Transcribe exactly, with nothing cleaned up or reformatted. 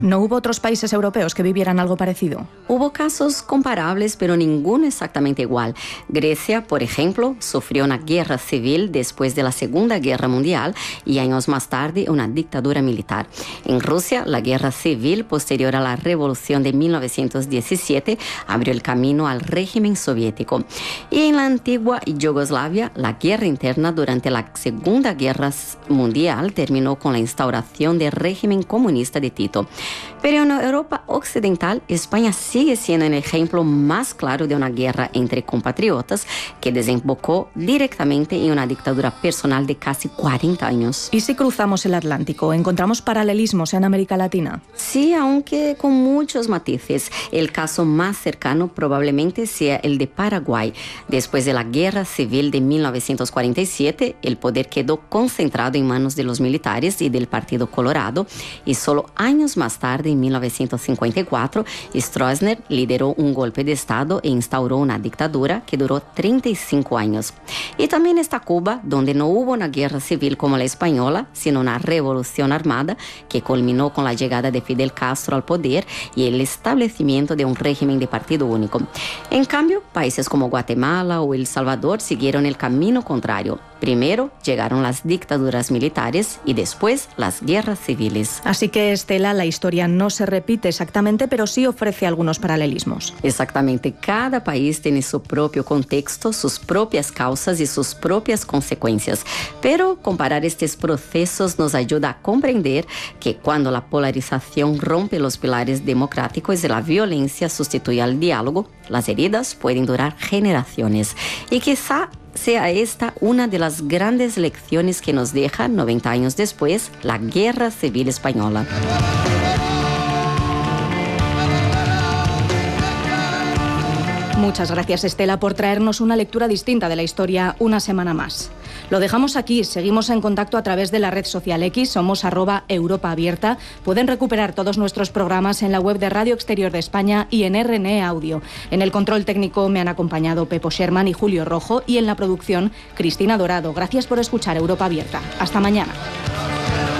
¿No hubo otros países europeos que vivieran algo parecido? Hubo casos comparables, pero ninguno exactamente igual. Grecia, por ejemplo, sufrió una guerra civil después de la Segunda Guerra Mundial y años más tarde una dictadura militar. En Rusia, la guerra civil posterior a la Revolución de mil novecientos diecisiete abrió el camino al régimen soviético. Y en la antigua Yugoslavia, la guerra interna durante la Segunda Guerra Mundial terminó con la instauración del régimen comunista de Tito. Pero en Europa occidental, España sigue siendo el ejemplo más claro de una guerra entre compatriotas que desembocó directamente en una dictadura personal de casi cuarenta años. ¿Y si cruzamos el Atlántico, encontramos paralelismos en América Latina? Sí, aunque con muchos matices. El caso más cercano probablemente sea el de Paraguay. Después de la Guerra Civil de mil novecientos cuarenta y siete, el poder quedó concentrado en manos de los militares y del Partido Colorado, y solo años más tarde, en mil novecientos cincuenta y cuatro, Stroessner lideró un golpe de Estado e instauró una dictadura que duró treinta y cinco años. Y también está Cuba, donde no hubo una guerra civil como la española, sino una revolución armada que culminó con la llegada de Fidel Castro al poder y el establecimiento de un régimen de partido único. En cambio, países como Guatemala o El Salvador siguieron el camino contrario. Primero llegaron las dictaduras militares y después las guerras civiles. Así que, Estela, la historia no se repite exactamente, pero sí ofrece algunos paralelismos. Exactamente. Cada país tiene su propio contexto, sus propias causas y sus propias consecuencias. Pero comparar estos procesos nos ayuda a comprender que cuando la polarización rompe los pilares democráticos y la violencia sustituye al diálogo, las heridas pueden durar generaciones. Y quizá sea esta una de las grandes lecciones que nos deja, noventa años después, la Guerra Civil Española. Muchas gracias, Estela, por traernos una lectura distinta de la historia una semana más. Lo dejamos aquí, seguimos en contacto a través de la red social X, somos arroba Europa Abierta. Pueden recuperar todos nuestros programas en la web de Radio Exterior de España y en R N E Audio. En el control técnico me han acompañado Pepo Sherman y Julio Rojo, y en la producción Cristina Dorado. Gracias por escuchar Europa Abierta. Hasta mañana.